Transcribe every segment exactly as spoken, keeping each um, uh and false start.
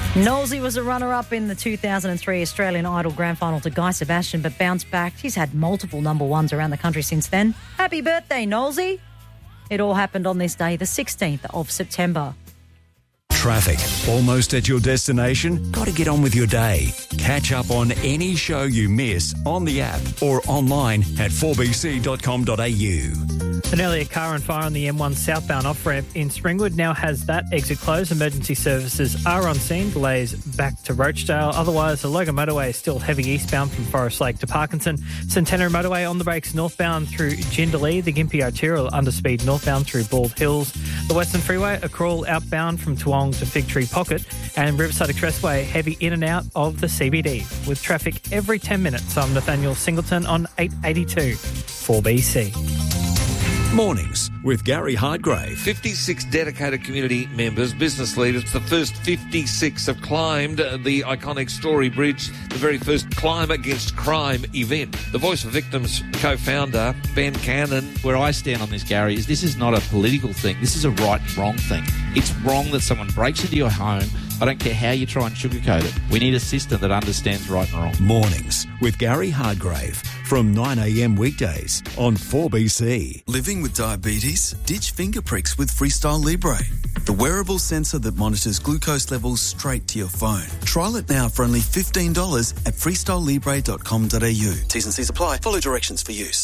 Nosey was a runner-up in the two thousand three Australian Idol Grand Final to Guy Sebastian, but bounced back. He's had multiple number ones around the country since then. Happy birthday, Nosey. It all happened on this day, the sixteenth of September. Traffic. Almost at your destination? Got to get on with your day. Catch up on any show you miss on the app or online at four b c dot com dot a u. An earlier car on fire on the M one southbound off-ramp in Springwood now has that exit closed. Emergency services are on scene. Delays back to Roachdale. Otherwise, the Logan motorway is still heavy eastbound from Forest Lake to Parkinson. Centenary motorway on the brakes northbound through Jindalee. The Gympie Arterial underspeed northbound through Bald Hills. The Western Freeway, a crawl outbound from Toowong to Fig Tree Pocket. And Riverside Expressway, heavy in and out of the C B D. With traffic every ten minutes, I'm Nathaniel Singleton on eight eighty-two four B C. Mornings with Gary Hardgrave. fifty-six dedicated community members, business leaders. The first fifty-six have climbed the iconic Story Bridge, the very first Climb Against Crime event. The Voice of Victims co-founder, Ben Cannon. Where I stand on this, Gary, is this is not a political thing. This is a right and wrong thing. It's wrong that someone breaks into your home. I don't care how you try and sugarcoat it. We need a system that understands right and wrong. Mornings with Gary Hardgrave from nine a m weekdays on four B C. Living with diabetes? Ditch finger pricks with Freestyle Libre, the wearable sensor that monitors glucose levels straight to your phone. Trial it now for only fifteen dollars at freestyle libre dot com dot a u. T's and C's apply. Follow directions for use.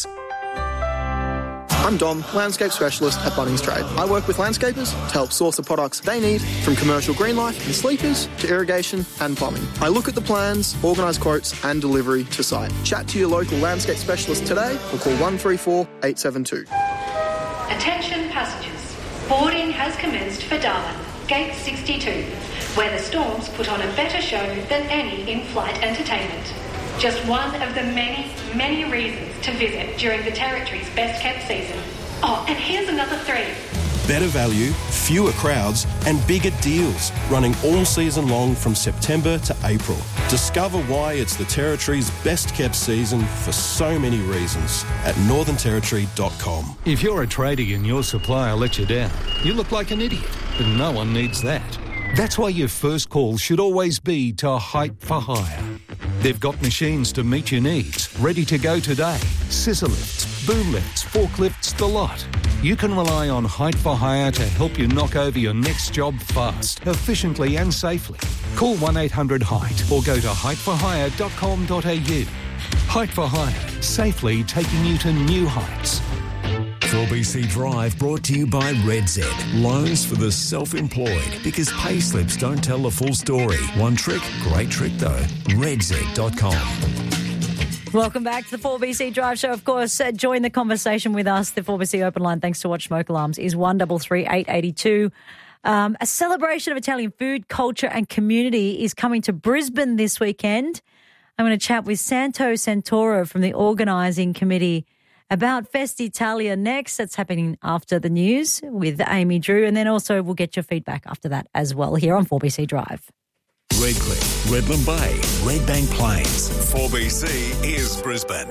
I'm Dom, landscape specialist at Bunnings Trade. I work with landscapers to help source the products they need, from commercial green life and sleepers to irrigation and plumbing. I look at the plans, organise quotes and delivery to site. Chat to your local landscape specialist today or call one three four eight seven two. Attention passengers, boarding has commenced for Darwin, Gate sixty-two, where the Storms put on a better show than any in-flight entertainment. Just one of the many, many reasons to visit during the Territory's best-kept season. Oh, and here's another three. Better value, fewer crowds and bigger deals running all season long from September to April. Discover why it's the Territory's best-kept season for so many reasons at northern territory dot com. If you're a tradie and your supplier lets you down, you look like an idiot, but no one needs that. That's why your first call should always be to Height for Hire. They've got machines to meet your needs, ready to go today. Scissor lifts, boom lifts, forklifts, the lot. You can rely on Height for Hire to help you knock over your next job fast, efficiently and safely. Call one eight hundred height or go to height for hire dot com dot a u. Height for Hire, safely taking you to new heights. four B C Drive brought to you by RedZ. Loans for the self-employed, because pay slips don't tell the full story. One trick, great trick though. red z dot com. Welcome back to the four B C Drive Show. Of course, uh, join the conversation with us. The four B C open line, thanks to Watch Smoke Alarms, is one three three eight eight two. Um, a celebration of Italian food, culture and community is coming to Brisbane this weekend. I'm going to chat with Santo Santoro from the organising committee about Fest Italia next. That's happening after the news with Amy Drew. And then also we'll get your feedback after that as well here on four B C Drive. Redcliffe, Redland Bay, Redbank Plains. four B C is Brisbane.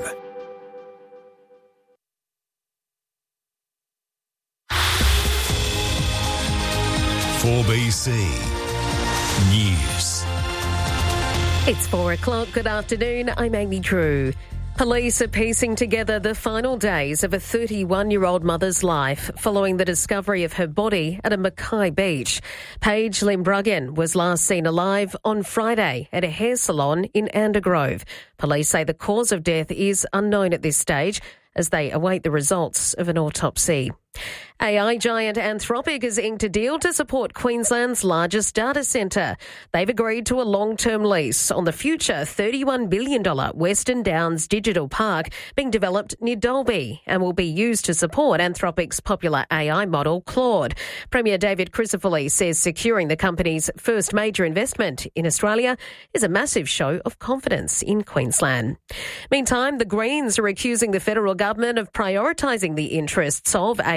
four B C News. It's four o'clock. Good afternoon. I'm Amy Drew. Police are piecing together the final days of a thirty-one-year-old mother's life following the discovery of her body at a Mackay beach. Paige Limbruggen was last seen alive on Friday at a hair salon in Andergrove. Police say the cause of death is unknown at this stage as they await the results of an autopsy. A I giant Anthropic has inked a deal to support Queensland's largest data centre. They've agreed to a long-term lease on the future thirty-one billion dollars Western Downs Digital Park being developed near Dalby and will be used to support Anthropic's popular A I model, Claude. Premier David Crisafulli says securing the company's first major investment in Australia is a massive show of confidence in Queensland. Meantime, the Greens are accusing the federal government of prioritising the interests of A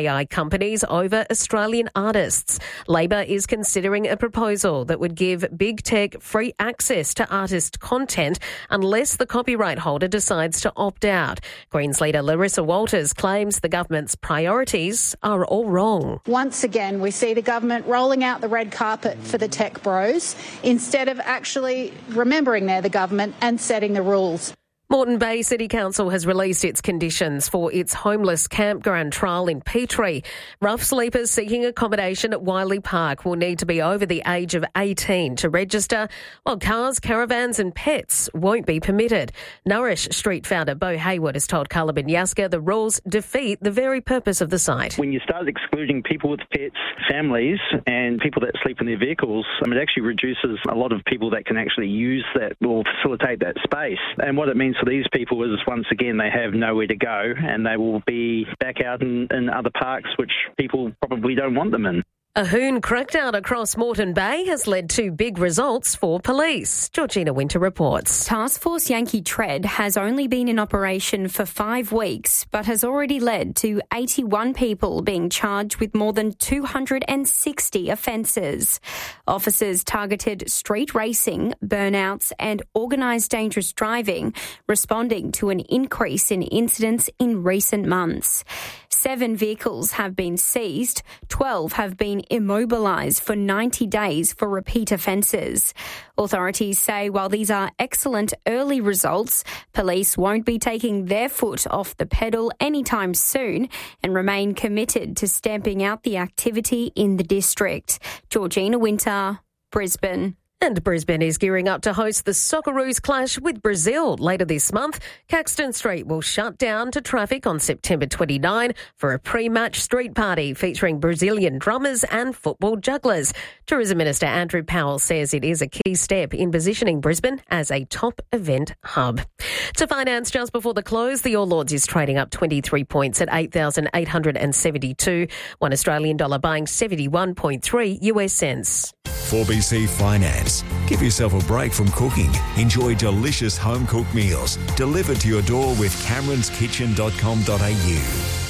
A I companies over Australian artists. Labor is considering a proposal that would give big tech free access to artist content unless the copyright holder decides to opt out. Greens leader Larissa Walters claims the government's priorities are all wrong. Once again, we see the government rolling out the red carpet for the tech bros instead of actually remembering they're the government and setting the rules. Moreton Bay City Council has released its conditions for its homeless campground trial in Petrie. Rough sleepers seeking accommodation at Wiley Park will need to be over the age of eighteen to register, while cars, caravans and pets won't be permitted. Nourish Street founder Bo Hayward has told Carla Binyaska the rules defeat the very purpose of the site. When you start excluding people with pets, families and people that sleep in their vehicles, it actually reduces a lot of people that can actually use that or facilitate that space. And what it means for these people is, once again, they have nowhere to go and they will be back out in, in other parks which people probably don't want them in. A Hoon crackdown across Moreton Bay has led to big results for police. Georgina Winter reports. Task Force Yankee Tread has only been in operation for five weeks, but has already led to eighty-one people being charged with more than two hundred sixty offences. Officers targeted street racing, burnouts and organised dangerous driving, responding to an increase in incidents in recent months. Seven vehicles have been seized, twelve have been immobilised for ninety days for repeat offences. Authorities say while these are excellent early results, police won't be taking their foot off the pedal anytime soon and remain committed to stamping out the activity in the district. Georgina Winter, Brisbane. And Brisbane is gearing up to host the Socceroos clash with Brazil later this month. Caxton Street will shut down to traffic on September twenty-ninth for a pre-match street party featuring Brazilian drummers and football jugglers. Tourism Minister Andrew Powell says it is a key step in positioning Brisbane as a top event hub. To finance just before the close, the All Lords is trading up twenty-three points at eight thousand eight hundred seventy-two. One Australian dollar buying seventy-one point three U S cents. four B C Finance. Give yourself a break from cooking. Enjoy delicious home-cooked meals delivered to your door with camerons kitchen dot com dot a u.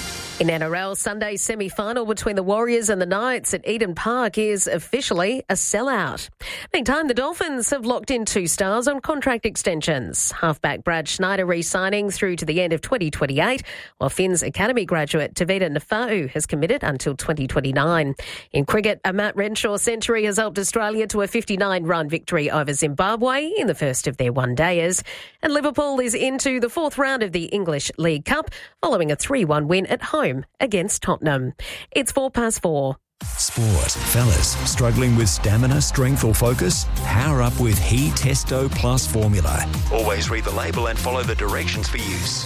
In N R L, Sunday's semi-final between the Warriors and the Knights at Eden Park is officially a sellout. Meantime, the Dolphins have locked in two stars on contract extensions. Halfback Brad Schneider re-signing through to the end of twenty twenty-eight, while Finn's Academy graduate Tavita Nafa'u has committed until twenty twenty-nine. In cricket, a Matt Renshaw century has helped Australia to a fifty-nine run victory over Zimbabwe in the first of their one-dayers. And Liverpool is into the fourth round of the English League Cup following a three one win at home against Tottenham. It's four past four. Sport. Fellas, struggling with stamina, strength or focus? Power up with He Testo Plus formula. Always read the label and follow the directions for use.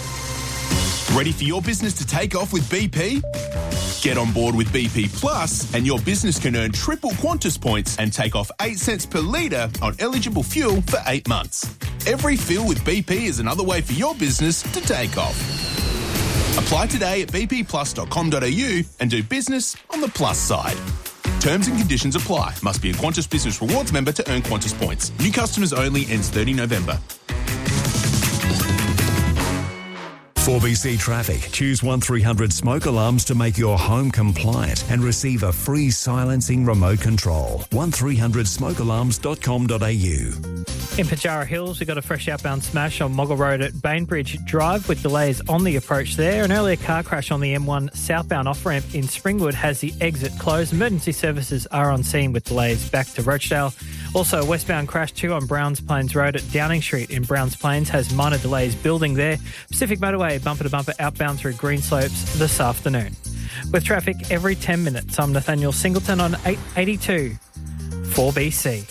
Ready for your business to take off with B P? Get on board with B P Plus and your business can earn triple Qantas points and take off eight cents per litre on eligible fuel for eight months. Every fill with B P is another way for your business to take off. Apply today at b p plus dot com dot a u and do business on the plus side. Terms and conditions apply. Must be a Qantas Business Rewards member to earn Qantas points. New customers only. Ends thirtieth of November. four B C Traffic. Choose one three hundred smoke alarms to make your home compliant and receive a free silencing remote control. one three hundred smoke alarms dot com dot a u. In Pajara Hills, we got a fresh outbound smash on Moggle Road at Bainbridge Drive with delays on the approach there. An earlier car crash on the M one southbound off-ramp in Springwood has the exit closed. Emergency services are on scene with delays back to Rochdale. Also, a westbound crash too on Browns Plains Road at Downing Street in Browns Plains has minor delays building there. Pacific Motorway bumper-to-bumper outbound through Greenslopes this afternoon. With traffic every ten minutes, I'm Nathaniel Singleton on eight eighty-two four B C.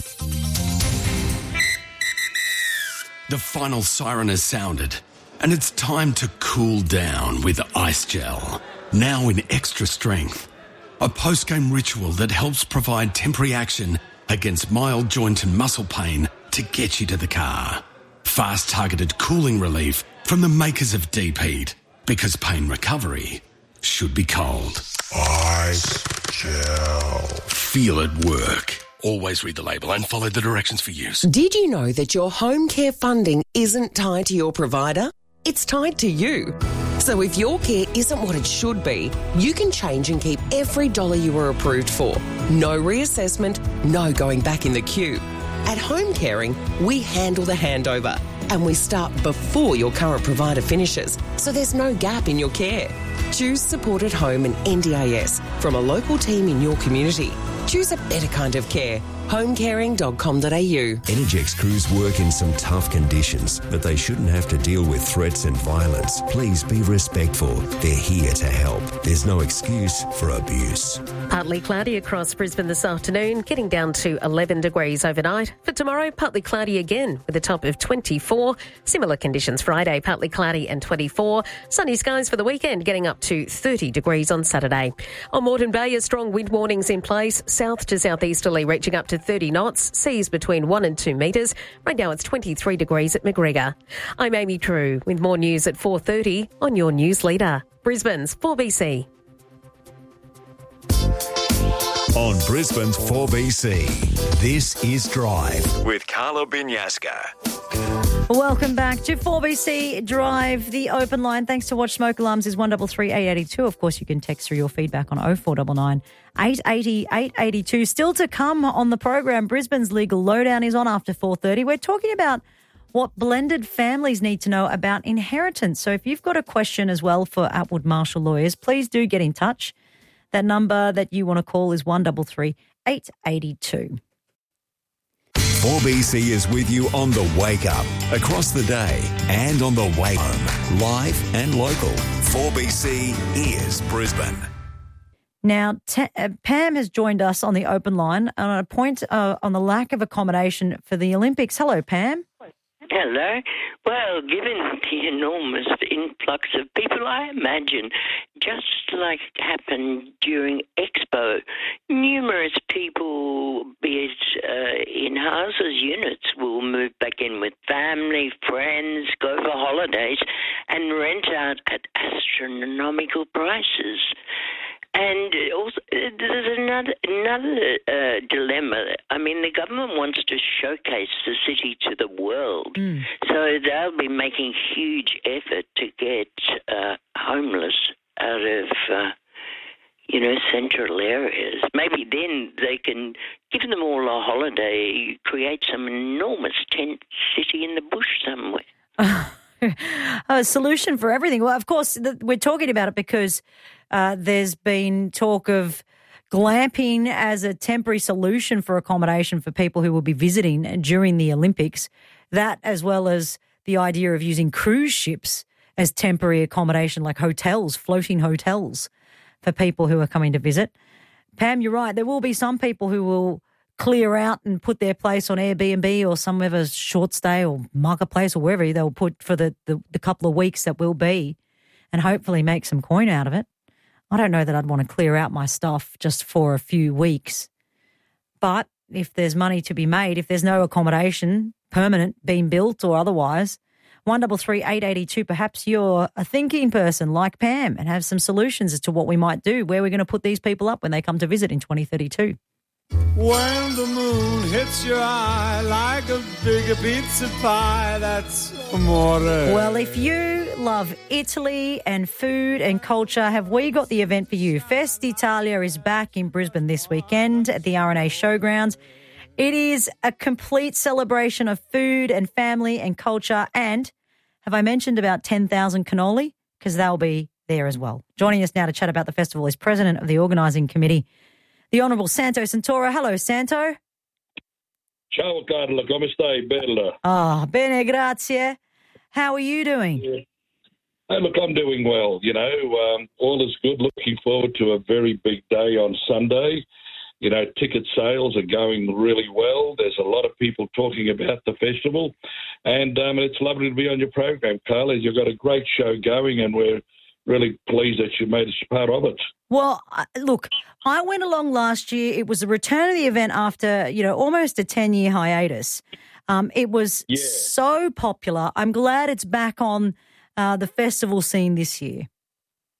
The final siren has sounded, and it's time to cool down with Ice Gel. Now in extra strength. A post-game ritual that helps provide temporary action against mild joint and muscle pain to get you to the car. Fast targeted cooling relief from the makers of Deep Heat, because pain recovery should be cold. Ice Gel. Feel it work. Always read the label and follow the directions for use. Did you know that your home care funding isn't tied to your provider? It's tied to you. So if your care isn't what it should be, you can change and keep every dollar you were approved for. No reassessment, no going back in the queue. At Home Caring, we handle the handover and we start before your current provider finishes, so there's no gap in your care. Choose Support at Home and N D I S from a local team in your community. Choose a better kind of care. home caring dot com dot a u. Energex crews work in some tough conditions, but they shouldn't have to deal with threats and violence. Please be respectful. They're here to help. There's no excuse for abuse. Partly cloudy across Brisbane this afternoon, getting down to eleven degrees overnight. For tomorrow, partly cloudy again with a top of twenty-four. Similar conditions Friday, partly cloudy and twenty-four. Sunny skies for the weekend, getting up to thirty degrees on Saturday. On Moreton Bay, a strong wind warnings in place, south to southeasterly reaching up to thirty knots, seas between one and two metres. Right now it's twenty-three degrees at McGregor. I'm Amy True with more news at four thirty on your news leader, Brisbane's four B C. On Brisbane's four B C, this is Drive with Carla Binyaska. Welcome back to four B C Drive, the open line. Thanks to Watch Smoke Alarms is one three three, eight eight two. Of course, you can text through your feedback on oh four nine nine, eight eight oh, eight eight two. Still to come on the program, Brisbane's Legal Lowdown is on after four thirty. We're talking about what blended families need to know about inheritance. So if you've got a question as well for Atwood Marshall Lawyers, please do get in touch. That number that you want to call is one three three, eight eight two. four B C is with you on the wake up, across the day, and on the way home. Live and local. four B C is Brisbane. Now, T- uh, Pam has joined us on the open line on a point uh, on the lack of accommodation for the Olympics. Hello, Pam. Hello. Well, given the enormous influx of people, I imagine, just like happened during Expo, numerous people, be it uh, in houses, units, will move back in with family, friends, go for holidays, and rent out at astronomical prices. And also, there's another another uh, dilemma. I mean, the government wants to showcase the city to the world, mm. so they'll be making huge effort to get uh, homeless out of, uh, you know, central areas. Maybe then they can give them all a holiday, create some enormous tent city in the bush somewhere. A solution for everything. Well, of course, th- we're talking about it because uh, there's been talk of glamping as a temporary solution for accommodation for people who will be visiting during the Olympics. That, as well as the idea of using cruise ships as temporary accommodation, like hotels, floating hotels for people who are coming to visit. Pam, you're right. There will be some people who will clear out and put their place on Airbnb or some other short stay or marketplace or wherever they'll put for the, the, the couple of weeks that will be, and hopefully make some coin out of it. I don't know that I'd want to clear out my stuff just for a few weeks. But if there's money to be made, if there's no accommodation, permanent, being built or otherwise, one three three, eight eight two, perhaps you're a thinking person like Pam and have some solutions as to what we might do, where we're going to put these people up when they come to visit in twenty thirty-two. When the moon hits your eye like a big pizza pie, that's amore. Well, if you love Italy and food and culture, have we got the event for you? Fest Italia is back in Brisbane this weekend at the R and A Showgrounds. It is a complete celebration of food and family and culture. And have I mentioned about ten thousand cannoli? Because they'll be there as well. Joining us now to chat about the festival is President of the Organising Committee, the Honourable Santo Santoro. Hello, Santo. Ciao, Carla. Come stai? Bella. Ah, oh, bene, grazie. How are you doing? Yeah. Hey, look, I'm doing well. You know, um, all is good. Looking forward to a very big day on Sunday. You know, ticket sales are going really well. There's a lot of people talking about the festival. And um, it's lovely to be on your program, Carla. You've got a great show going, and we're really pleased that you made us part of it. Well, look, I went along last year. It was a return of the event after, you know, almost a ten-year hiatus. Um, it was yeah. so popular. I'm glad it's back on uh, the festival scene this year.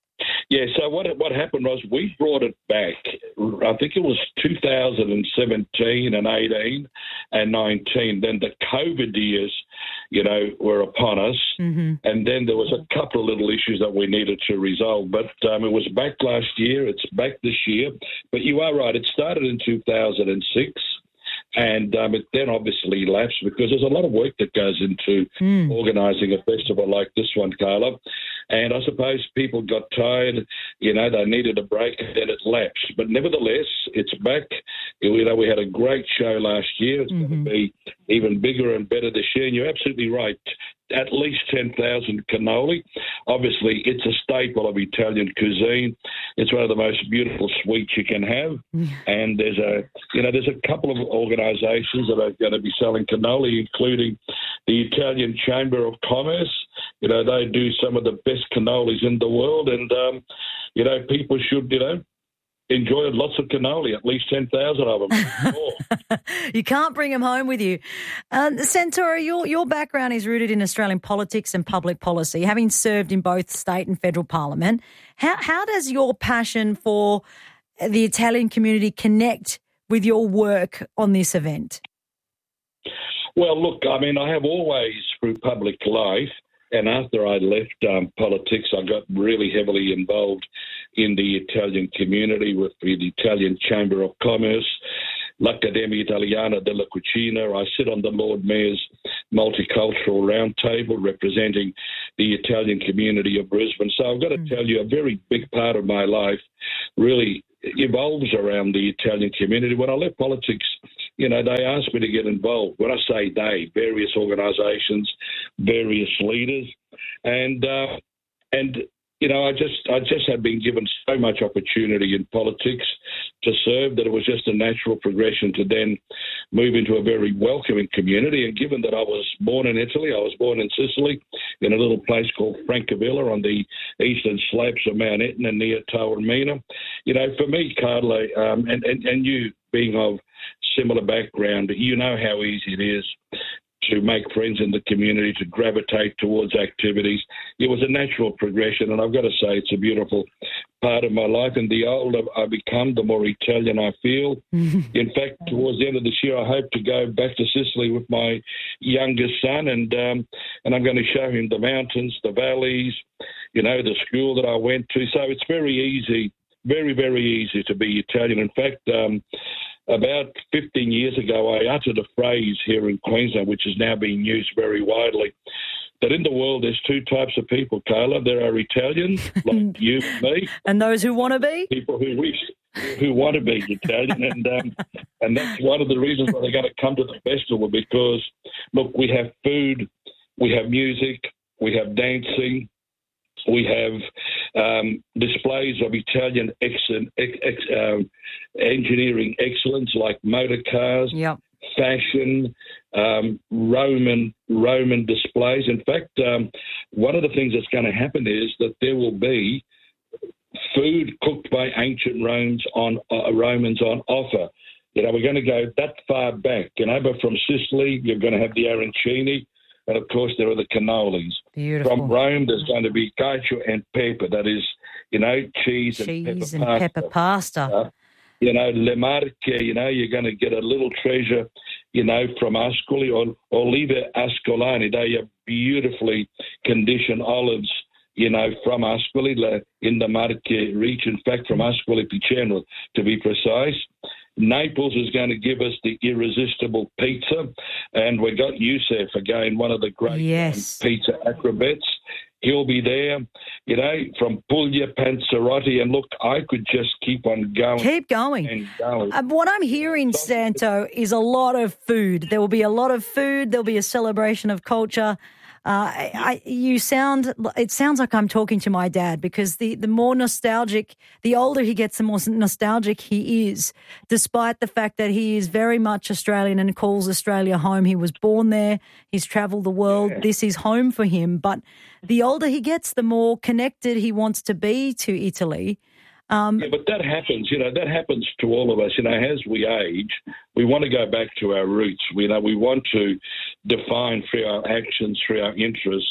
Yeah, so what what happened was we brought it back. I think it was two thousand seventeen and eighteen and nineteen. Then the COVID years, you know, were upon us. Mm-hmm. And then there was a couple of little issues that we needed to resolve. But um, it was back last year. It's back this year. But you are right. It started in two thousand six. And um, it then obviously lapsed because there's a lot of work that goes into mm. organising a festival like this one, Carla. And I suppose people got tired, you know, they needed a break and then it lapsed. But nevertheless, it's back. You know, we had a great show last year. It's mm-hmm. going to be even bigger and better this year. And you're absolutely right. At least ten thousand cannoli. Obviously, it's a staple of Italian cuisine. It's one of the most beautiful sweets you can have. Mm. And there's a, you know, there's a couple of organisations that are going to be selling cannoli, including the Italian Chamber of Commerce. You know, they do some of the best cannolis in the world, and um, you know, people should, you know, enjoy lots of cannoli, at least ten thousand of them. You can't bring them home with you. Uh, Santoro, your, your background is rooted in Australian politics and public policy, having served in both state and federal parliament. How, how does your passion for the Italian community connect with your work on this event? Well, look, I mean, I have always, through public life, and after I left um, politics, I got really heavily involved in the Italian community with the Italian Chamber of Commerce, l'Accademia Italiana della Cucina. I sit on the Lord Mayor's Multicultural Roundtable representing the Italian community of Brisbane. So I've got to tell you, a very big part of my life really evolves around the Italian community. When I left politics, you know, they asked me to get involved. When I say they, various organisations, various leaders, and uh, and you know, I just I just have been given so much opportunity in politics to serve that it was just a natural progression to then move into a very welcoming community. And given that I was born in Italy, I was born in Sicily, in a little place called Francavilla on the eastern slopes of Mount Etna near Taormina. You know, for me, Carla, um, and, and, and you being of similar background, you know how easy it is to make friends in the community, to gravitate towards activities. It was a natural progression, and I've got to say it's a beautiful part of my life. And the older I become, the more Italian I feel. In fact, towards the end of this year, I hope to go back to Sicily with my youngest son, and um, and I'm going to show him the mountains, the valleys, you know, the school that I went to. So it's very easy, very, very easy to be Italian. In fact, um, about fifteen years ago, I uttered a phrase here in Queensland, which is now being used very widely, that in the world there's two types of people, Carla. There are Italians, like you and me. And those who want to be? People who wish, who want to be Italian. And um, and that's one of the reasons why they're going to come to the festival, because, look, we have food, we have music, we have dancing, we have um, displays of Italian ex- ex- ex- um, engineering excellence, like motor cars, yep. fashion, um, Roman Roman displays. In fact, um, one of the things that's going to happen is that there will be food cooked by ancient Romans on uh, Romans on offer. You know, we're going to go that far back. You know, but from Sicily, you're going to have the arancini. And, of course, there are the cannolis. Beautiful. From Rome, there's going to be cacio and pepe. That is, you know, cheese, cheese and and pepper pepper pasta. pasta. Uh, you know, Le Marche, you know, you're going to get a little treasure, you know, from Ascoli or Olive Ascolani. They are beautifully conditioned olives, you know, from Ascoli in the Marche region. In fact, from Ascoli Piceno, to be precise. Naples is going to give us the irresistible pizza, and we got Youssef again, one of the great yes. um, pizza acrobats. He'll be there, you know, from Puglia, Panzerotti, and look, I could just keep on going. Keep going. And going. Uh, what I'm hearing, Santo, is a lot of food. There will be a lot of food. There'll be a celebration of culture. Uh, I, I, you sound, it sounds like I'm talking to my dad, because the, the more nostalgic, the older he gets, the more nostalgic he is, despite the fact that he is very much Australian and calls Australia home. He was born there. He's travelled the world. Yeah. This is home for him. But the older he gets, the more connected he wants to be to Italy. Um, yeah, but that happens, you know, that happens to all of us. You know, as we age, we want to go back to our roots. We know we want to define through our actions, through our interests,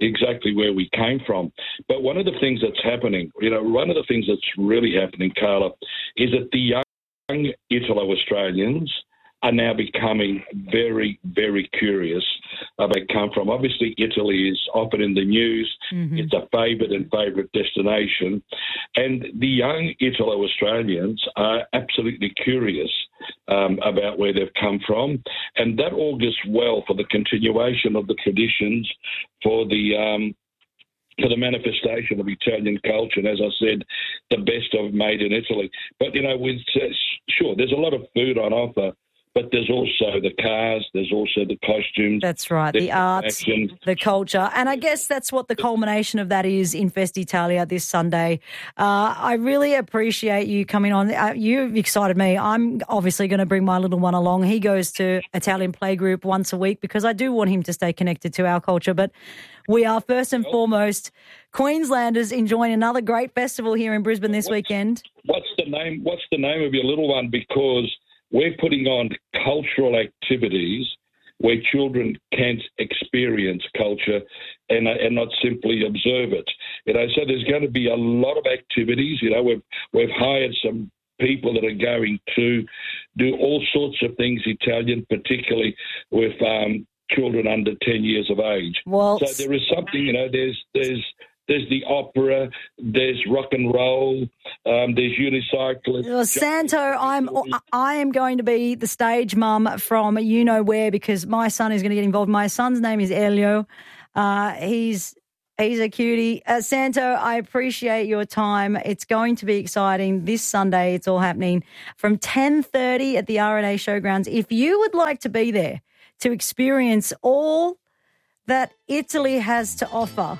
exactly where we came from. But one of the things that's happening, you know, one of the things that's really happening, Carla, is that the young Italo-Australians are now becoming very, very curious about where they come from. Obviously, Italy is often in the news. Mm-hmm. It's a favoured and favourite destination. And the young Italo-Australians are absolutely curious um, about where they've come from. And that augurs well for the continuation of the traditions, for the um, for the manifestation of Italian culture, and as I said, the best of made in Italy. But, you know, with uh, sure, there's a lot of food on offer, but there's also the cars, there's also the costumes. That's right, the arts, action. The culture. And I guess that's what the culmination of that is in Festitalia this Sunday. Uh, I really appreciate you coming on. Uh, you've excited me. I'm obviously going to bring my little one along. He goes to Italian playgroup once a week because I do want him to stay connected to our culture. But we are first and foremost Queenslanders enjoying another great festival here in Brisbane this what's, weekend. What's the name? What's the name of your little one? Because we're putting on cultural activities where children can experience culture and, uh, and not simply observe it. You know, so there's going to be a lot of activities. You know, we've we've hired some people that are going to do all sorts of things Italian, particularly with um, children under ten years of age. Well, so there is something. You know, there's there's. There's the opera, there's rock and roll, um, there's unicyclists. Well, Santo, I'm I am going to be the stage mum from you know where because my son is going to get involved. My son's name is Elio. Uh, he's he's a cutie. Uh, Santo, I appreciate your time. It's going to be exciting this Sunday. It's all happening from ten thirty at the R and A Showgrounds. If you would like to be there to experience all that Italy has to offer,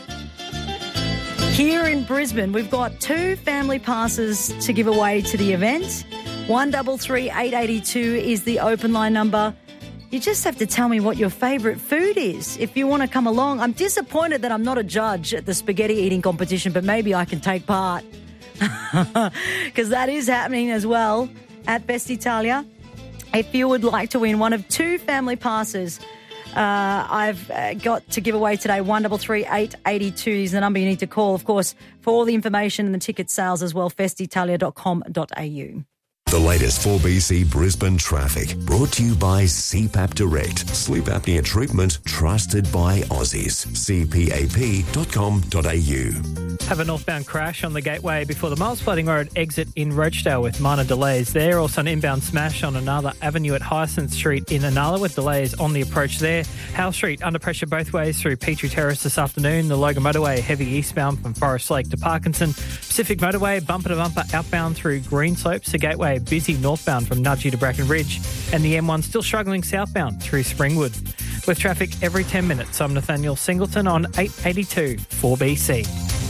here in Brisbane, we've got two family passes to give away to the event. one three three eight eight two is the open line number. You just have to tell me what your favourite food is if you want to come along. I'm disappointed that I'm not a judge at the spaghetti eating competition, but maybe I can take part because that is happening as well at Festitalia. If you would like to win one of two family passes, Uh, I've uh, got to give away today. one three three eight eight two is the number you need to call, of course, for all the information and the ticket sales as well, festitalia dot com dot a u. The latest four B C Brisbane traffic brought to you by C PAP Direct. Sleep apnea treatment trusted by Aussies. c p a p dot com dot a u. Have a northbound crash on the gateway before the Miles Flooding Road exit in Rochedale with minor delays there. Also an inbound smash on another avenue at Hyacinth Street in Inala with delays on the approach there. Howe Street under pressure both ways through Petrie Terrace this afternoon. The Logan Motorway heavy eastbound from Forest Lake to Parkinson. Pacific Motorway bumper to bumper outbound through Greenslopes. The gateway busy northbound from Nudgee to Bracken Ridge. And the M one still struggling southbound through Springwood. With traffic every ten minutes, I'm Nathaniel Singleton on eight eighty-two four B C.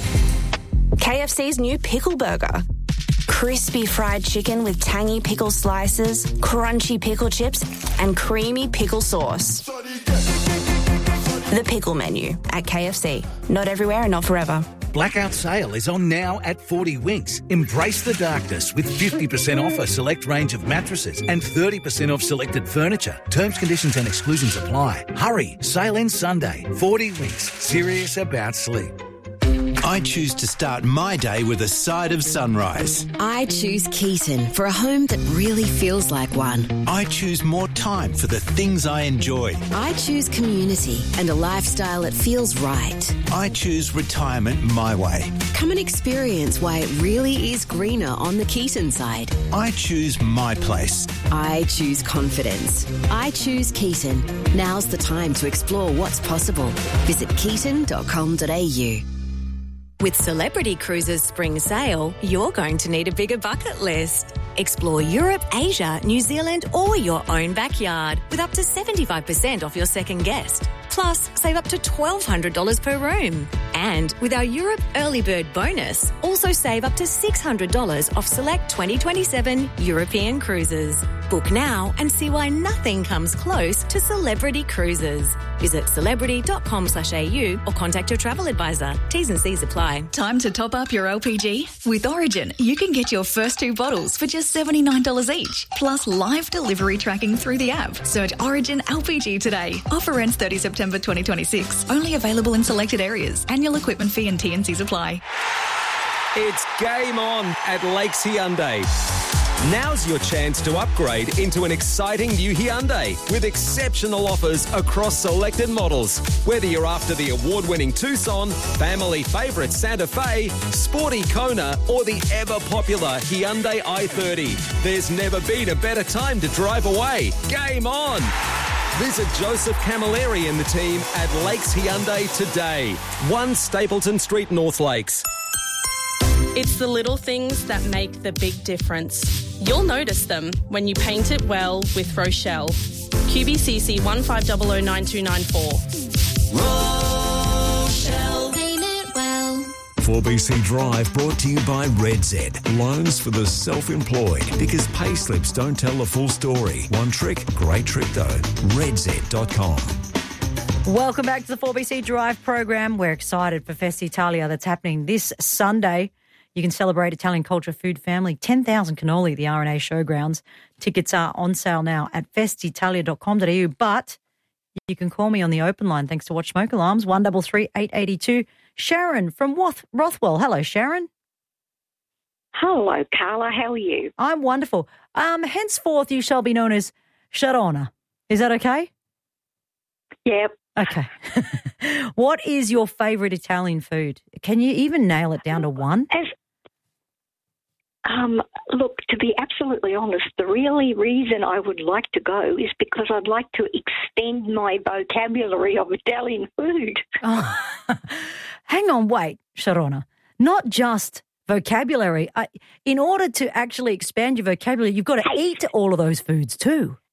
K F C's new pickle burger. Crispy fried chicken with tangy pickle slices, crunchy pickle chips, and creamy pickle sauce. The pickle menu at K F C. Not everywhere and not forever. Blackout sale is on now at forty Winks. Embrace the darkness with fifty percent off a select range of mattresses and thirty percent off selected furniture. Terms, conditions and exclusions apply. Hurry, sale ends Sunday. forty Winks, serious about sleep. I choose to start my day with a side of sunrise. I choose Keaton for a home that really feels like one. I choose more time for the things I enjoy. I choose community and a lifestyle that feels right. I choose retirement my way. Come and experience why it really is greener on the Keaton side. I choose my place. I choose confidence. I choose Keaton. Now's the time to explore what's possible. Visit keaton dot com dot a u. With Celebrity Cruises Spring Sale, you're going to need a bigger bucket list. Explore Europe, Asia, New Zealand, or your own backyard with up to seventy-five percent off your second guest. Plus, save up to twelve hundred dollars per room. And with our Europe Early Bird bonus, also save up to six hundred dollars off select twenty twenty-seven European cruises. Book now and see why nothing comes close to Celebrity Cruises. Visit celebrity.com slash AU or contact your travel advisor. T's and C's apply. Time to top up your L P G? With Origin, you can get your first two bottles for just seventy-nine dollars each, plus live delivery tracking through the app. Search Origin L P G today. Offer ends thirtieth of September twenty twenty-six. Only available in selected areas. Annual equipment fee and T and C's apply. It's game on at Lakes Hyundai. Now's your chance to upgrade into an exciting new Hyundai with exceptional offers across selected models. Whether you're after the award-winning Tucson, family favourite Santa Fe, sporty Kona or the ever-popular Hyundai i thirty, there's never been a better time to drive away. Game on! Visit Joseph Camilleri and the team at Lakes Hyundai today. one Stapleton Street, North Lakes. It's the little things that make the big difference. You'll notice them when you paint it well with Rochelle. Q B C C one five zero zero nine two nine four. Rochelle. Paint it well. four B C Drive brought to you by RedZ. Loans for the self-employed, because pay slips don't tell the full story. One trick, great trick though. red z dot com. Welcome back to the four B C Drive program. We're excited for Festa Italia that's happening this Sunday. You can celebrate Italian culture, food, family. ten thousand cannoli, the R and A Showgrounds. Tickets are on sale now at fest italia dot com dot a u. But you can call me on the open line thanks to Watch Smoke Alarms, one three three, eight eight two. Sharon from Roth- Rothwell. Hello, Sharon. Hello, Carla. How are you? I'm wonderful. Um, henceforth, you shall be known as Sharona. Is that okay? Yep. Okay. What is your favourite Italian food? Can you even nail it down to one? As, um, look, to be absolutely honest, the really reason I would like to go is because I'd like to extend my vocabulary of Italian food. Oh, hang on, wait, Sharona. Not just vocabulary. I, in order to actually expand your vocabulary, you've got to eat all of those foods too.